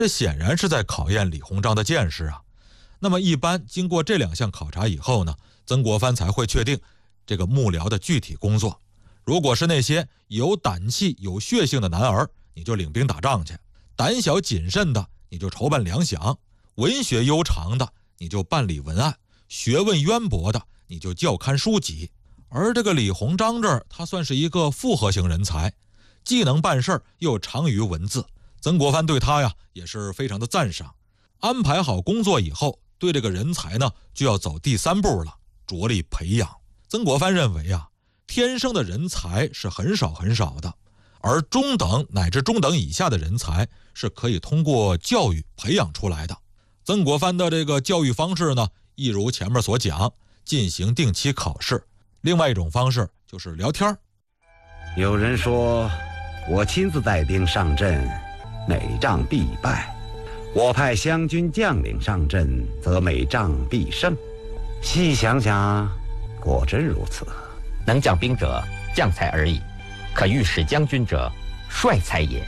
这显然是在考验李鸿章的见识啊。那么一般经过这2项考察以后呢，曾国藩才会确定这个幕僚的具体工作。如果是那些有胆气有血性的男儿，你就领兵打仗去；胆小谨慎的，你就筹办粮饷；文学悠长的，你就办理文案；学问渊博的，你就校勘书籍。而这个李鸿章这儿，他算是一个复合型人才，既能办事又长于文字。曾国藩对他呀也是非常的赞赏。安排好工作以后，对这个人才呢就要走第3步了，着力培养。曾国藩认为啊，天生的人才是很少很少的，而中等乃至中等以下的人才是可以通过教育培养出来的。曾国藩的这个教育方式呢，一如前面所讲，进行定期考试。另外一种方式就是聊天。 有人说，我亲自带兵上阵，每仗必败；我派湘军将领上阵，则每仗必胜。细想想，果真如此。 能将兵者，将才而已；可御使将军者，帅才也。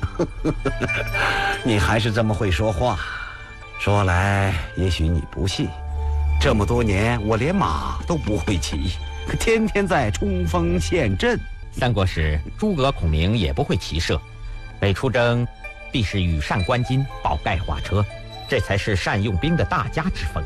你还是这么会说话。说来，也许你不信，这么多年我连马都不会骑，天天在冲锋陷阵。 三国时，诸葛孔明也不会骑射，每出征必是羽扇纶巾，宝盖华车，这才是善用兵的大家之风。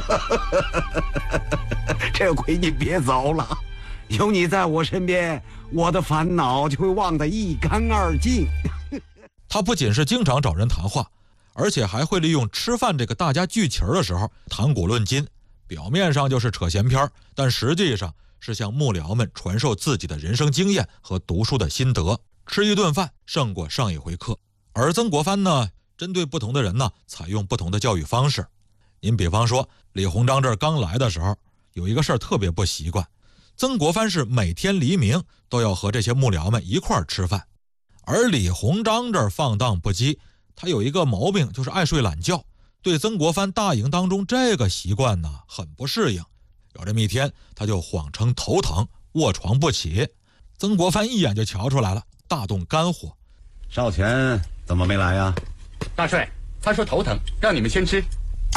这回你别走了，有你在我身边，我的烦恼就会忘得一干二净。 他不仅是经常找人谈话，而且还会利用吃饭这个大家聚齐的时候谈古论今，表面上就是扯闲篇，但实际上是向幕僚们传授自己的人生经验和读书的心得。吃一顿饭胜过上一回课。而曾国藩呢，针对不同的人呢，采用不同的教育方式。您比方说，李鸿章这儿刚来的时候，有一个事儿特别不习惯，曾国藩是每天黎明都要和这些幕僚们一块儿吃饭，而李鸿章这儿放荡不羁，他有一个毛病，就是爱睡懒觉，对曾国藩大营当中这个习惯呢很不适应。有这么一天，他就谎称头疼，卧床不起。曾国藩一眼就瞧出来了，大动肝火。 少荃怎么没来呀？ 大帅，他说头疼，让你们先吃。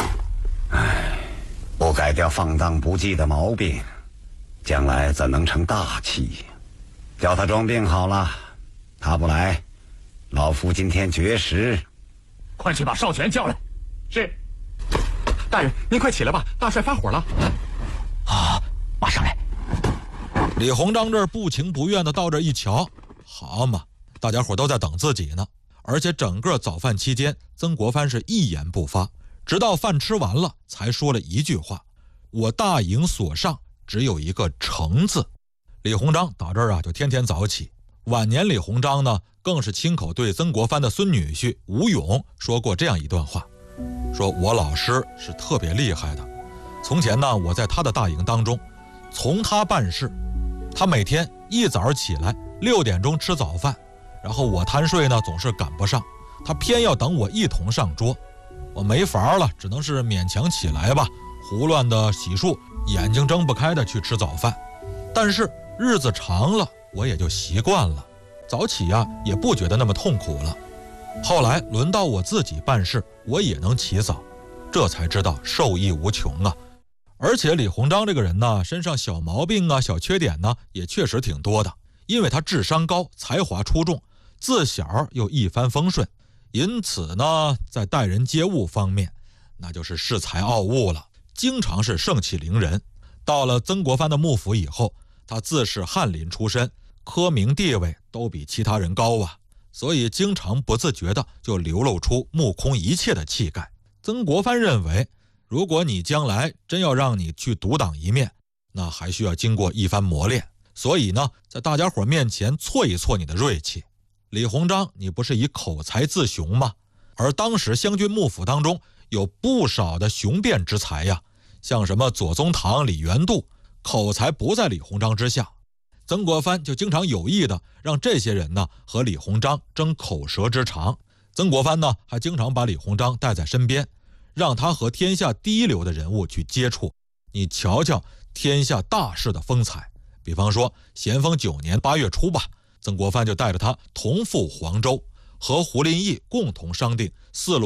不改掉放荡不羁的毛病，将来怎能成大器？叫他装病好了，他不来，老夫今天绝食。 快去把少荃叫来。是。大人，您快起来吧，大帅发火了。 啊，马上来。 李鸿章这儿不情不愿的到这一瞧，好嘛，大家伙都在等自己呢。而且整个早饭期间，曾国藩是一言不发，直到饭吃完了才说了一句话：我大营所上只有一个诚字。李鸿章到这儿啊就天天早起。晚年李鸿章呢更是亲口对曾国藩的孙女婿吴勇说过这样一段话，说我老师是特别厉害的，从前呢我在他的大营当中从他办事，他每天一早起来6点钟吃早饭，然后我贪睡呢总是赶不上，他偏要等我一同上桌，我没法了，只能是勉强起来吧，胡乱的洗漱，眼睛睁不开的去吃早饭。但是日子长了，我也就习惯了，早起呀也不觉得那么痛苦了。后来轮到我自己办事，我也能起早，这才知道受益无穷啊。而且李鸿章这个人呢，身上小毛病啊、小缺点呢，也确实挺多的。因为他智商高，才华出众，自小又一帆风顺，因此呢，在待人接物方面，那就是恃才傲物了，经常是盛气凌人。到了曾国藩的幕府以后，他自是翰林出身，科名地位都比其他人高啊，所以经常不自觉的就流露出目空一切的气概。曾国藩认为，如果你将来真要让你去独当一面，那还需要经过一番磨练，所以呢，在大家伙面前挫一挫你的锐气。李鸿章，你不是以口才自雄吗？而当时湘军幕府当中有不少的雄辩之才呀，像什么左宗棠、李元度，口才不在李鸿章之下。曾国藩就经常有意的让这些人呢和李鸿章争口舌之长。曾国藩呢还经常把李鸿章带在身边，让他和天下第一流的人物去接触，你瞧瞧天下大事的风采。比方说咸丰9年8月初吧，曾国藩就带着他同赴黄州，和胡林翼共同商定四路